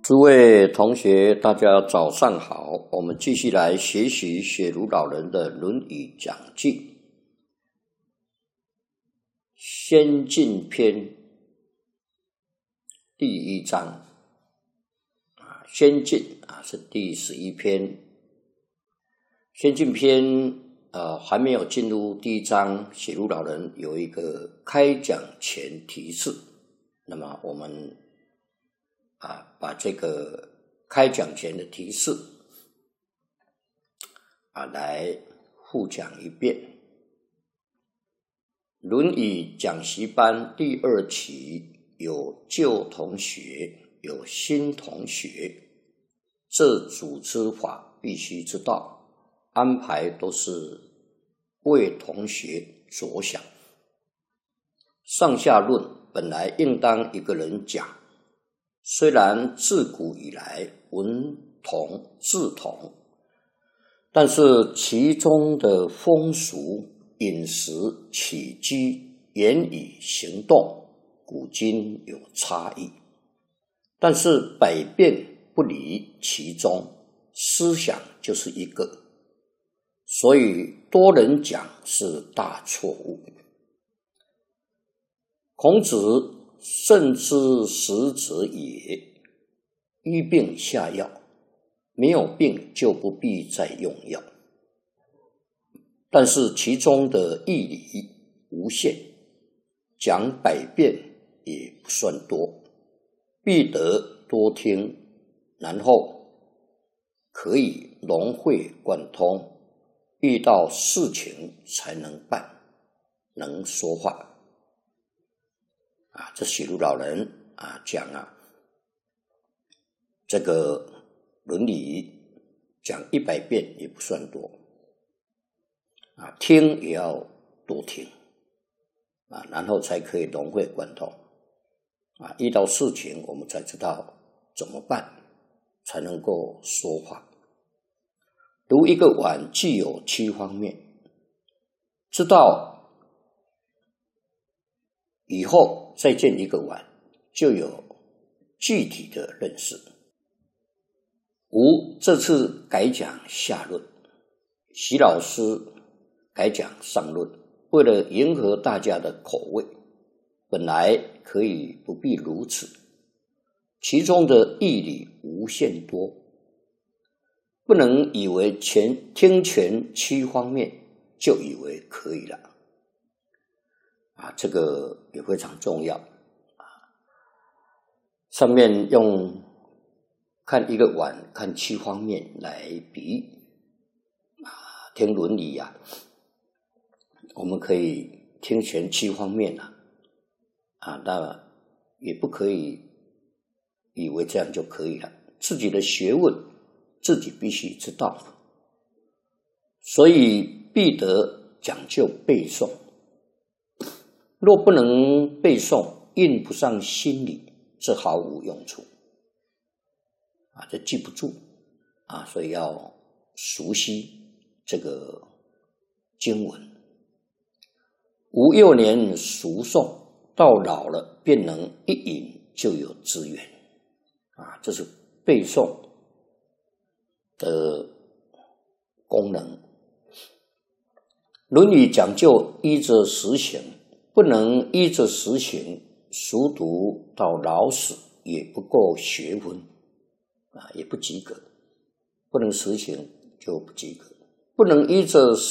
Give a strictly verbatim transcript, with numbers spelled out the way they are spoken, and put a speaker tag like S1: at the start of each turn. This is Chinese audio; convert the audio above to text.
S1: 诸位同学，大家早上好。我们继续来学习雪茹老人的《论语》讲记，先进篇第一章啊，先进啊是第十一篇。先进篇呃还没有进入第一章，雪茹老人有一个开讲前提示。那么我们啊，把这个开讲前的提示啊来复讲一遍。《论语》讲习班第二期有旧同学，有新同学，这组织法必须知道，安排都是为同学着想。上下论本来应当一个人讲，虽然自古以来文同字同，但是其中的风俗、饮食、起居、言语、行动，古今有差异，但是百变不离其中，思想就是一个，所以多人讲是大错误。孔子甚之食者也，医病下药，没有病就不必再用药。但是其中的义理无限，讲百遍也不算多，必得多听，然后可以融会贯通，遇到事情才能办，能说话。啊，这雪茹老人啊讲啊，这个伦理讲一百遍也不算多啊，听也要多听啊，然后才可以融会贯通啊。遇到事情我们才知道怎么办，才能够说话。如一个碗具有七方面，知道以后再见一个碗，就有具体的认识。吾这次改讲下论，习老师改讲上论，为了迎合大家的口味，本来可以不必如此，其中的义理无限多，不能以为全听全七方面就以为可以了啊，这个也非常重要啊。上面用看一个碗，看七方面来比喻啊，听伦理啊，我们可以听全七方面啊，啊，那也不可以以为这样就可以了，自己的学问自己必须知道，所以必得讲究背诵。若不能背诵，印不上心里，这毫无用处啊，这记不住啊，所以要熟悉这个经文。吾幼年熟诵，到老了便能一饮就有资源啊，这是背诵的功能。论语讲究依着实行，不能依着实行，熟读到老死也不够学问啊，也不及格。不能实行就不及格，不能依着